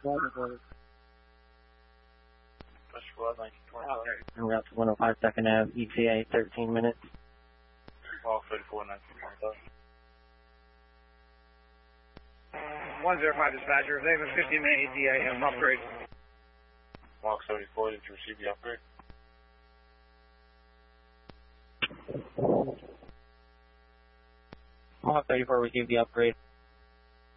Push squad 1925. En route to 105 2nd Ave, ETA 13 minutes. Walk 34 1925. 105 dispatcher, they have a 50-minute ETA upgrade. Walk 74, did you receive the upgrade? Walk 34 received the upgrade.